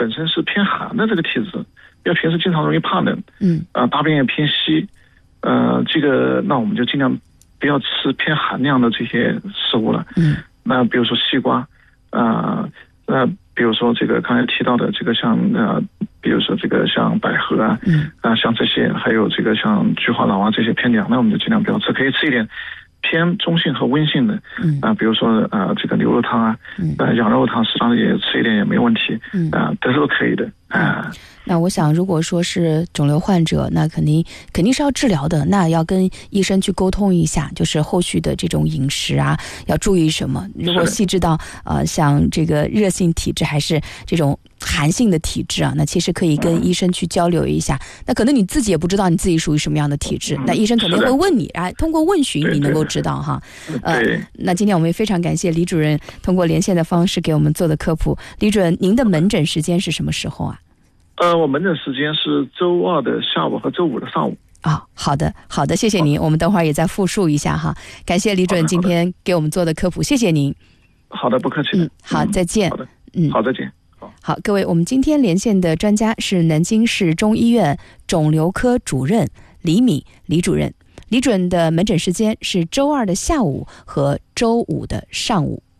本身是偏寒的这个体质，因为平时经常容易怕冷，大便也偏稀，这个那我们就尽量不要吃偏寒凉的这些食物了。那比如说西瓜，比如说这个刚才提到的这个像比如说这个像百合啊，像这些，还有这个像菊花脑啊这些偏凉的，我们就尽量不要吃，可以吃一点偏中性和温性的，比如说这个牛肉汤啊，羊肉汤适当的也吃一点也没问题，这都可以的那我想如果说是肿瘤患者，那肯定是要治疗的，那要跟医生去沟通一下，就是后续的这种饮食啊要注意什么。如果细致到像这个热性体质还是这种寒性的体质啊，那其实可以跟医生去交流一下。那可能你自己也不知道你自己属于什么样的体质，那医生肯定会问你，通过问询你能够知道哈。那今天我们也非常感谢李主任通过连线的方式给我们做的科普。李主任，您的门诊时间是什么时候啊？ 我门诊时间是周2的下午和周5的上午。 好的，谢谢您。我们等会儿也再复述一下哈。感谢李主任今天给我们做的科普，谢谢您。 好的，不客气的。 好，再见。 好的，好，再见。 好，各位，我们今天连线的专家是南京市中医院肿瘤科主任李敏李主任。李主任的门诊时间是周2的下午和周5的上午。